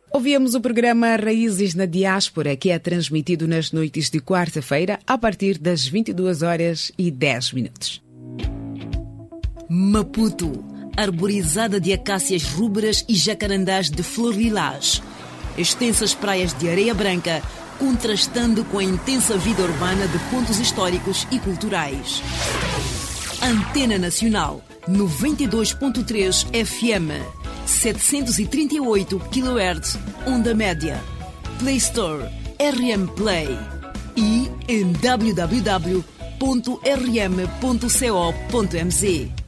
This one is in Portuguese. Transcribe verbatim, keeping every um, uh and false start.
Ouvíamos o programa Raízes na Diáspora, que é transmitido nas noites de quarta-feira, a partir das vinte e duas horas e dez minutos. Maputo, arborizada de acácias rubras e jacarandás de flor lilás. Extensas praias de areia branca, contrastando com a intensa vida urbana de pontos históricos e culturais. Antena Nacional, noventa e dois ponto três F M, setecentos e trinta e oito quilohertz, onda média. Play Store, R M Play. E em w w w ponto r m ponto co ponto m z.